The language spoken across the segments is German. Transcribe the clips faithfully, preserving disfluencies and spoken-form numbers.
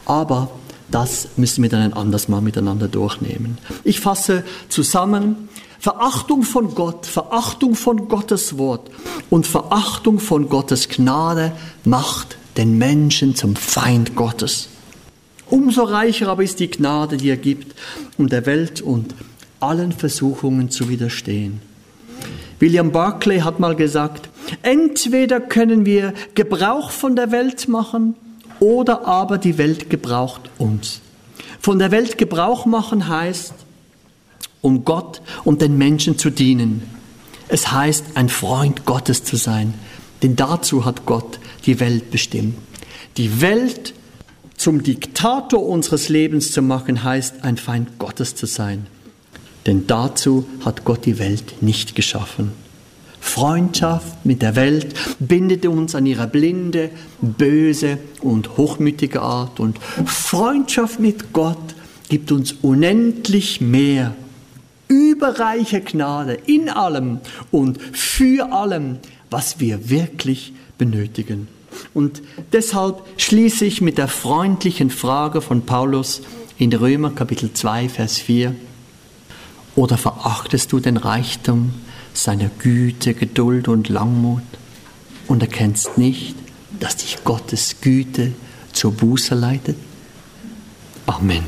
Aber das müssen wir dann ein anderes Mal miteinander durchnehmen. Ich fasse zusammen: Verachtung von Gott, Verachtung von Gottes Wort und Verachtung von Gottes Gnade macht den Menschen zum Feind Gottes. Umso reicher aber ist die Gnade, die er gibt, um der Welt und allen Versuchungen zu widerstehen. William Barclay hat mal gesagt, entweder können wir Gebrauch von der Welt machen oder aber die Welt gebraucht uns. Von der Welt Gebrauch machen heißt, um Gott und den Menschen zu dienen. Es heißt, ein Freund Gottes zu sein, denn dazu hat Gott die Welt bestimmt. Die Welt zum Diktator unseres Lebens zu machen, heißt, ein Feind Gottes zu sein. Denn dazu hat Gott die Welt nicht geschaffen. Freundschaft mit der Welt bindet uns an ihre blinde, böse und hochmütige Art. Und Freundschaft mit Gott gibt uns unendlich mehr, überreiche Gnade in allem und für allem, was wir wirklich benötigen. Und deshalb schließe ich mit der freundlichen Frage von Paulus in Römer Kapitel zwei, Vers vier. Oder verachtest du den Reichtum seiner Güte, Geduld und Langmut und erkennst nicht, dass dich Gottes Güte zur Buße leitet? Amen.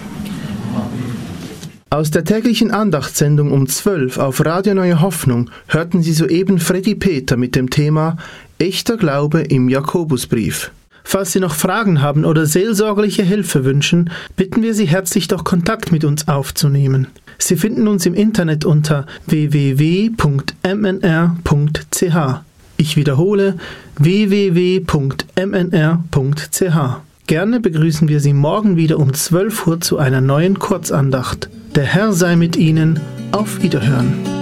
Aus der täglichen Andachtssendung um zwölf auf Radio Neue Hoffnung hörten Sie soeben Freddy Peter mit dem Thema Echter Glaube im Jakobusbrief. Falls Sie noch Fragen haben oder seelsorgerliche Hilfe wünschen, bitten wir Sie herzlich, doch Kontakt mit uns aufzunehmen. Sie finden uns im Internet unter w w w punkt m n r punkt c h. Ich wiederhole w w w punkt m n r punkt c h. Gerne begrüßen wir Sie morgen wieder um zwölf Uhr zu einer neuen Kurzandacht. Der Herr sei mit Ihnen. Auf Wiederhören.